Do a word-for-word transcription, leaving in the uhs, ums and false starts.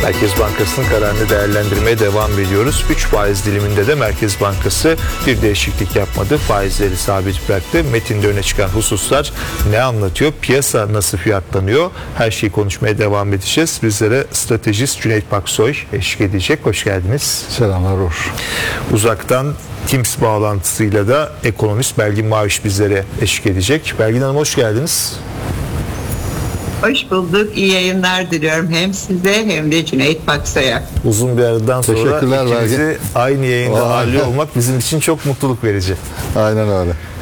Merkez Bankası'nın kararını değerlendirmeye devam ediyoruz. üç faiz diliminde de Merkez Bankası bir değişiklik yapmadı. Faizleri sabit bıraktı. Metinde öne çıkan hususlar ne anlatıyor? Piyasa nasıl fiyatlanıyor? Her şeyi konuşmaya devam edeceğiz. Bizlere stratejist Cüneyt Paksoy eşlik edecek. Hoş geldiniz. Selamlar Uğur. Uzaktan Teams bağlantısıyla da ekonomist Belgin Maviş bizlere eşlik edecek. Belgin Hanım hoş geldiniz. Hoş bulduk. İyi yayınlar diliyorum hem size hem de Cüneyt Paksoy'a. Uzun bir aradan sonra ikinizi aynı yayında ağırlıyor olmak bizim için çok mutluluk verici. Aynen öyle.